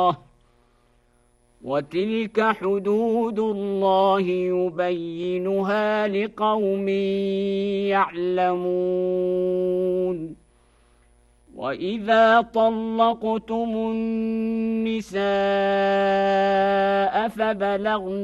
وتلك حدود الله يبينها لقوم يعلمون وإذا طلقتم النساء فبلغن